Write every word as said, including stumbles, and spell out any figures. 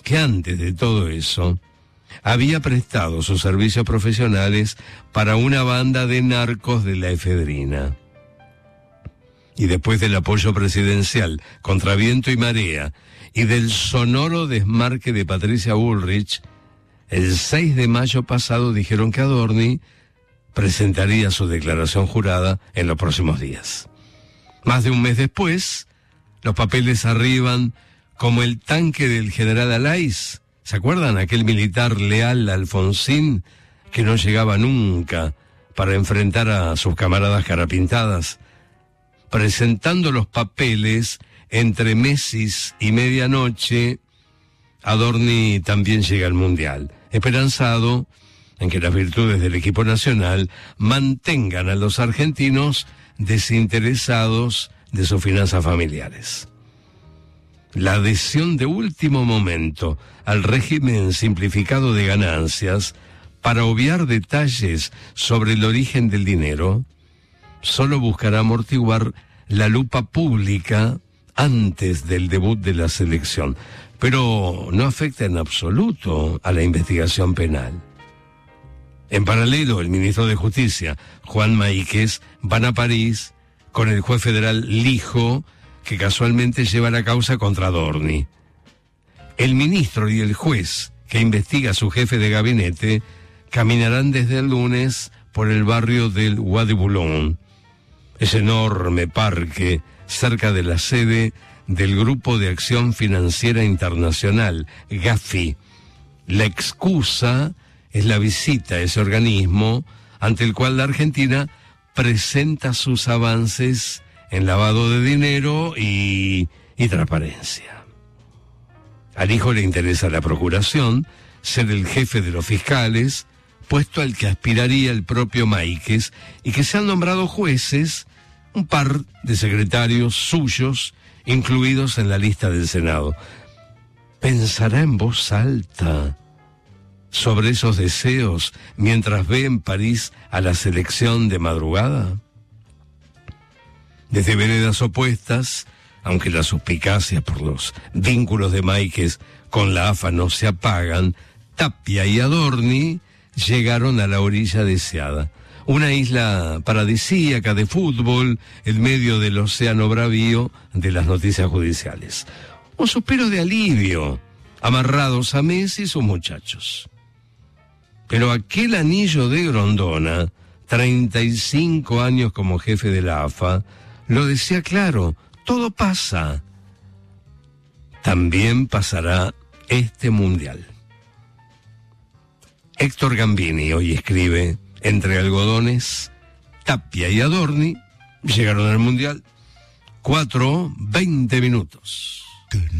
que antes de todo eso había prestado sus servicios profesionales para una banda de narcos de la efedrina. Y después del apoyo presidencial contra viento y marea y del sonoro desmarque de Patricia Bullrich, el seis de mayo pasado dijeron que Adorni presentaría su declaración jurada en los próximos días. Más de un mes después, los papeles arriban como el tanque del general Alaiz. ¿Se acuerdan? Aquel militar leal a Alfonsín que no llegaba nunca para enfrentar a sus camaradas carapintadas. Presentando los papeles entre mesis y medianoche, Adorni también llega al Mundial, esperanzado en que las virtudes del equipo nacional mantengan a los argentinos desinteresados de sus finanzas familiares. La adhesión de último momento al régimen simplificado de ganancias para obviar detalles sobre el origen del dinero solo buscará amortiguar la lupa pública antes del debut de la selección, pero no afecta en absoluto a la investigación penal. En paralelo, el ministro de Justicia, Juan Maíquez, van a París con el juez federal Lijo, que casualmente lleva la causa contra Adorni. El ministro y el juez que investiga a su jefe de gabinete caminarán desde el lunes por el barrio del Bois de Boulogne, ese enorme parque cerca de la sede del Grupo de Acción Financiera Internacional, Gafi. La excusa es la visita a ese organismo ante el cual la Argentina presenta sus avances en lavado de dinero y, y transparencia. Al hijo le interesa la procuración, ser el jefe de los fiscales, puesto al que aspiraría el propio Maíquez, y que se han nombrado jueces un par de secretarios suyos incluidos en la lista del Senado. ¿Pensará en voz alta sobre esos deseos mientras ve en París a la selección de madrugada? Desde veredas opuestas, aunque las suspicacias por los vínculos de Maíquez con la A F A no se apagan, Tapia y Adorni llegaron a la orilla deseada. Una isla paradisíaca de fútbol en medio del océano bravío de las noticias judiciales. Un suspiro de alivio, amarrados a Messi y sus muchachos. Pero aquel anillo de Grondona, treinta y cinco años como jefe de la A F A, lo decía claro, todo pasa. También pasará este Mundial. Héctor Gambini hoy escribe: entre algodones, Tapia y Adorni llegaron al Mundial. Cuatro, veinte minutos.